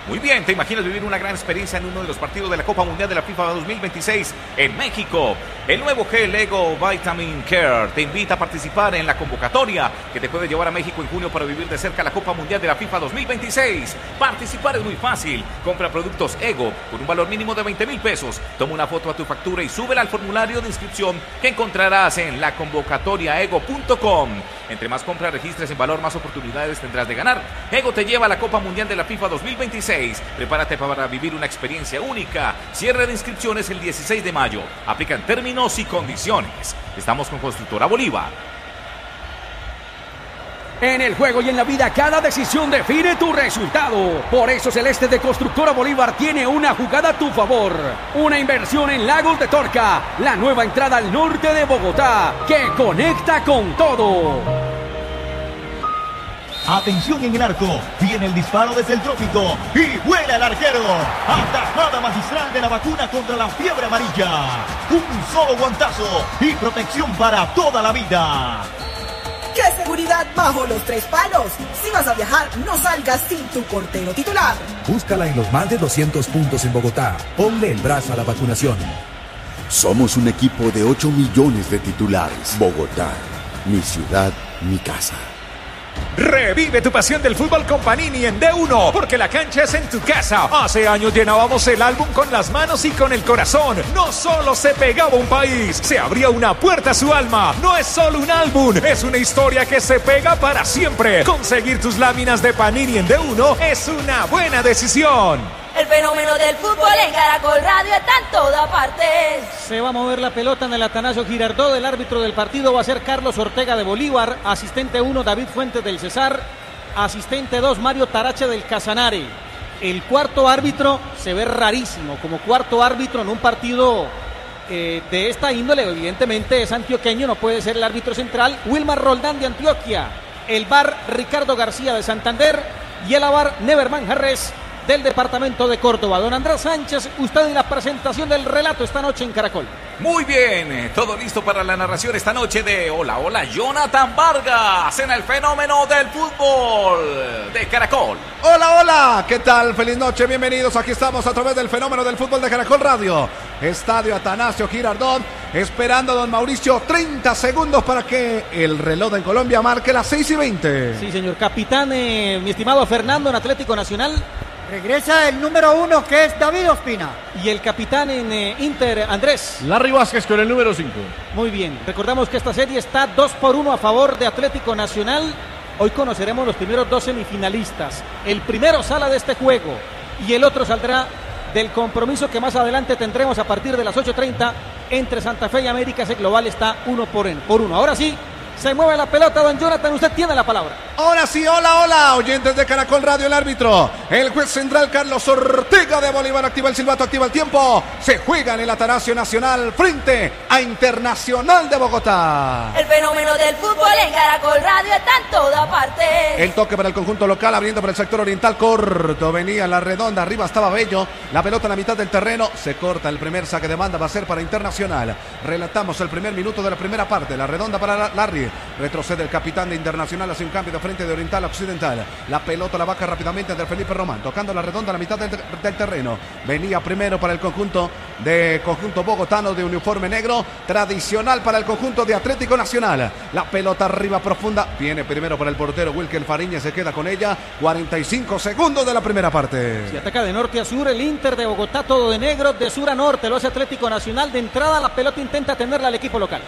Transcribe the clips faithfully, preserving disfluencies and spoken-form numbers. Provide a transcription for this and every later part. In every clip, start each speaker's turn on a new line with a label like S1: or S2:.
S1: Muy bien, ¿te imaginas vivir una gran experiencia en uno de los partidos de la Copa Mundial de la FIFA dos mil veintiséis en México? El nuevo gel Ego Vitamin Care te invita a participar en la convocatoria que te puede llevar a México en junio para vivir de cerca la Copa Mundial de la FIFA dos mil veintiséis. Participar es muy fácil. Compra productos Ego con un valor mínimo de veinte mil pesos. Toma una foto a tu factura y súbela al formulario de inscripción que encontrarás en la convocatoria ego punto com. Entre más compras registres en valor, más oportunidades tendrás de ganar. Ego te lleva a la Copa Mundial de la FIFA dos mil veintiséis. Prepárate para vivir una experiencia única. Cierre de inscripciones el dieciséis de mayo. Aplican términos y condiciones. Estamos con Constructora Bolívar.
S2: En el juego y en la vida, cada decisión define tu resultado. Por eso Celeste de Constructora Bolívar tiene una jugada a tu favor. Una inversión en Lagos de Torca, la nueva entrada al norte de Bogotá, que conecta con todo.
S3: Atención en el arco, viene el disparo desde el trópico y vuela el arquero. Atajada magistral de la vacuna contra la fiebre amarilla. Un solo guantazo y protección para toda la vida.
S4: ¡Qué seguridad bajo los tres palos! Si vas a viajar, no salgas sin tu portero titular.
S5: Búscala en los más de doscientos puntos en Bogotá. Ponle el brazo a la vacunación.
S6: Somos un equipo de ocho millones de titulares. Bogotá, mi ciudad, mi casa.
S7: Revive tu pasión del fútbol con Panini en D uno, porque la cancha es en tu casa. Hace años llenábamos el álbum con las manos y con el corazón. No solo se pegaba un país, se abría una puerta a su alma. No es solo un álbum, es una historia que se pega para siempre. Conseguir tus láminas de Panini en D uno es una buena decisión.
S8: El fenómeno del fútbol en Caracol Radio está en toda parte.
S9: Se va a mover la pelota en el Atanasio Girardot. El árbitro del partido va a ser Carlos Ortega de Bolívar. Asistente uno, David Fuentes del Cesar. Asistente dos, Mario Tarache del Casanare. El cuarto árbitro se ve rarísimo como cuarto árbitro en un partido eh, de esta índole. Evidentemente es antioqueño, no puede ser el árbitro central. Wilmar Roldán de Antioquia. El V A R Ricardo García de Santander. Y el A V A R Neverman Jarrés del departamento de Córdoba. Don Andrés Sánchez, usted y la presentación del relato esta noche en Caracol.
S1: Muy bien, todo listo para la narración esta noche de Hola, Hola, Jonathan Vargas en el fenómeno del fútbol de Caracol.
S10: Hola, hola, ¿qué tal? Feliz noche, bienvenidos. Aquí estamos a través del fenómeno del fútbol de Caracol Radio. Estadio Atanasio Girardot, esperando a don Mauricio treinta segundos para que el reloj en Colombia marque las seis y veinte.
S9: Sí, señor capitán, eh, mi estimado Fernando en Atlético Nacional.
S11: Regresa el número uno, que es David Ospina.
S9: Y el capitán en eh, Inter, Andrés.
S12: Larry Vázquez con el número cinco.
S9: Muy bien, recordamos que esta serie está dos por uno a favor de Atlético Nacional. Hoy conoceremos los primeros dos semifinalistas. El primero sale de este juego y el otro saldrá del compromiso que más adelante tendremos a partir de las ocho treinta entre Santa Fe y América. Ese global está uno por, en, por uno. Ahora sí, se mueve la pelota, don Jonathan, usted tiene la palabra.
S10: Ahora sí, hola, hola, oyentes de Caracol Radio, el árbitro, el juez central Carlos Ortega de Bolívar, activa el silbato, activa el tiempo, se juega en el Atanasio Nacional frente a Internacional de Bogotá.
S8: El fenómeno del fútbol en Caracol Radio está en toda parte.
S10: El toque para el conjunto local, abriendo para el sector oriental, corto, venía la redonda, arriba estaba Bello, la pelota en la mitad del terreno, se corta el primer saque de banda, va a ser para Internacional. Relatamos el primer minuto de la primera parte, la redonda para Larry. Retrocede el capitán de Internacional, hace un cambio de frente de oriental a occidental. La pelota la baja rápidamente entre Felipe Román, tocando la redonda a la mitad del, del terreno. Venía primero para el conjunto de conjunto bogotano de uniforme negro, tradicional para el conjunto de Atlético Nacional. La pelota arriba profunda, viene primero para el portero Wilker Fariñez, se queda con ella. cuarenta y cinco segundos de la primera parte.
S9: Se ataca de norte a sur el Inter de Bogotá, todo de negro, de sur a norte lo hace Atlético Nacional. De entrada la pelota intenta tenerla al equipo local.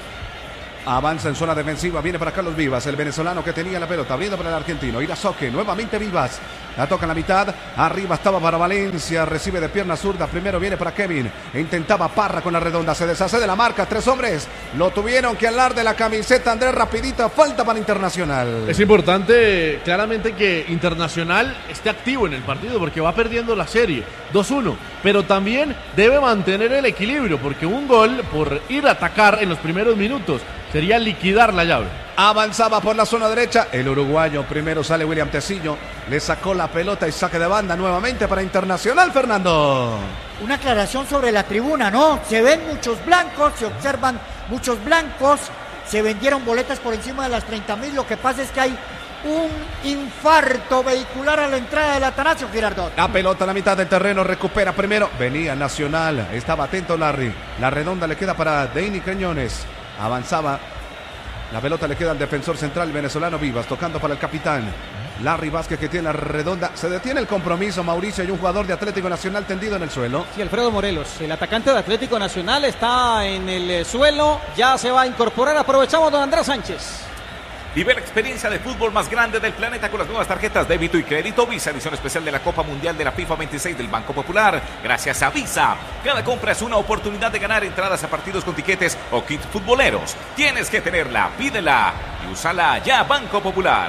S10: Avanza en zona defensiva, viene para Carlos Vivas, el venezolano que tenía la pelota, abriendo para el argentino. Irazoque, nuevamente Vivas, la toca en la mitad, arriba estaba para Valencia, recibe de pierna zurda, primero viene para Kevin, intentaba Parra con la redonda, se deshace de la marca, tres hombres, lo tuvieron que alar de la camiseta, Andrés, rapidito, falta para Internacional.
S12: Es importante, claramente, que Internacional esté activo en el partido, porque va perdiendo la serie, dos uno, pero también debe mantener el equilibrio, porque un gol por ir a atacar en los primeros minutos sería liquidar la llave.
S10: Avanzaba por la zona derecha, el uruguayo, primero sale William Tecillo, le sacó la pelota y saque de banda nuevamente para Internacional, Fernando.
S11: Una aclaración sobre la tribuna, ¿no? Se ven muchos blancos, se observan muchos blancos, se vendieron boletas por encima de las treinta mil, lo que pasa es que hay un infarto vehicular a la entrada del Atanasio Girardot.
S10: La pelota a la mitad del terreno, recupera primero. Venía Nacional, estaba atento Larry. La redonda le queda para Deini Quiñones. Avanzaba. La pelota le queda al defensor central venezolano Vivas, tocando para el capitán Larry Vázquez, que tiene la redonda. Se detiene el compromiso, Mauricio, y un jugador de Atlético Nacional tendido en el suelo.
S9: Sí, Alfredo Morelos, el atacante de Atlético Nacional, está en el suelo. Ya se va a incorporar. Aprovechamos, don Andrés Sánchez.
S1: Vive la experiencia de fútbol más grande del planeta con las nuevas tarjetas débito y crédito Visa, edición especial de la Copa Mundial de la FIFA veintiséis del Banco Popular. Gracias a Visa, cada compra es una oportunidad de ganar entradas a partidos con tiquetes o kits futboleros. Tienes que tenerla, pídela y úsala ya, Banco Popular.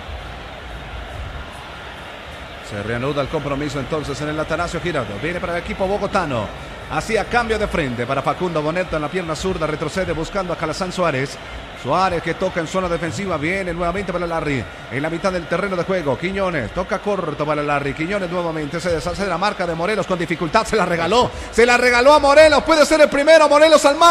S10: Se reanuda el compromiso entonces en el Atanasio Girardot. Viene para el equipo bogotano. Hacía cambio de frente para Facundo Boneto en la pierna zurda. Retrocede buscando a Calazán Suárez. Suárez que toca en zona defensiva. Viene nuevamente para Larry. En la mitad del terreno de juego. Quiñones toca corto para Larry. Quiñones nuevamente se deshace de la marca de Morelos con dificultad. Se la regaló. Se la regaló a Morelos. Puede ser el primero. Morelos al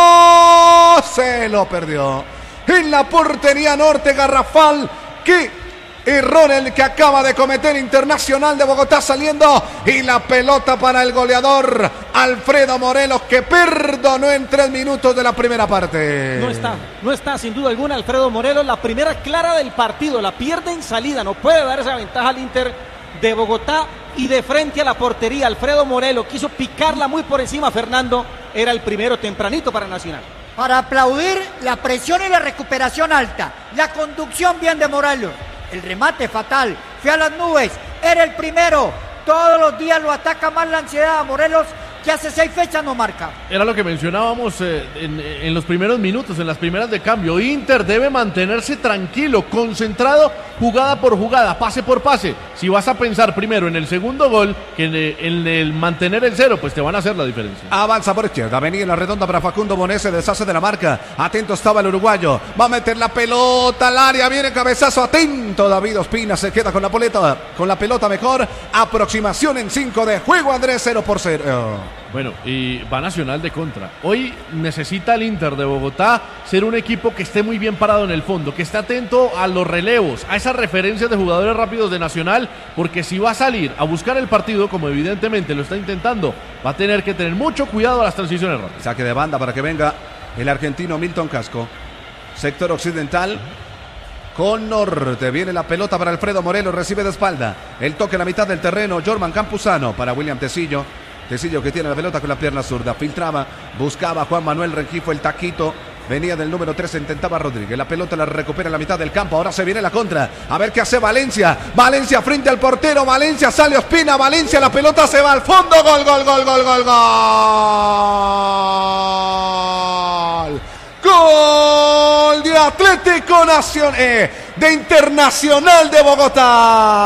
S10: marco. Se lo perdió. En la portería norte garrafal. ¿Qué? Error el que acaba de cometer Internacional de Bogotá saliendo. Y la pelota para el goleador Alfredo Morelos, que perdonó en tres minutos de la primera parte.
S9: No está, no está sin duda alguna Alfredo Morelos. La primera clara del partido, la pierde en salida. No puede dar esa ventaja al Inter de Bogotá. Y de frente a la portería, Alfredo Morelos quiso picarla muy por encima. Fernando era el primero tempranito para Nacional.
S11: Para aplaudir la presión y la recuperación alta. La conducción bien de Morelos. El remate fatal, fue a las nubes, era el primero. Todos los días lo ataca más la ansiedad a Morelos, que hace seis fechas no marca.
S12: Era lo que mencionábamos eh, en, en los primeros minutos, en las primeras de cambio. Inter debe mantenerse tranquilo, concentrado, jugada por jugada, pase por pase. Si vas a pensar primero en el segundo gol que en el, en el mantener el cero, pues te van a hacer la diferencia.
S10: Avanza por izquierda, venía en la redonda para Facundo Bonet, se deshace de la marca. Atento estaba el uruguayo, va a meter la pelota al área, viene cabezazo, atento David Ospina, se queda con la pelota, con la pelota mejor. Aproximación en cinco de juego, Andrés, cero por cero.
S12: Bueno, y va Nacional de contra. Hoy necesita el Inter de Bogotá ser un equipo que esté muy bien parado en el fondo, que esté atento a los relevos, a esas referencias de jugadores rápidos de Nacional, porque si va a salir a buscar el partido, como evidentemente lo está intentando, va a tener que tener mucho cuidado a las transiciones rápidas.
S10: Saque de banda para que venga el argentino Milton Casco. Sector occidental con norte. Viene la pelota para Alfredo Morelos, recibe de espalda. El toque en la mitad del terreno, Jorman Campuzano para William Tecillo. Tecillo que tiene la pelota con la pierna zurda, filtraba, buscaba a Juan Manuel Rengifo, el taquito, venía del número tres, intentaba Rodríguez, la pelota la recupera en la mitad del campo, ahora se viene la contra, a ver qué hace Valencia, Valencia frente al portero, Valencia sale Ospina, Valencia, la pelota se va al fondo, gol, gol, gol, gol, gol, gol, gol de Atlético Nacional, eh, de Internacional de Bogotá.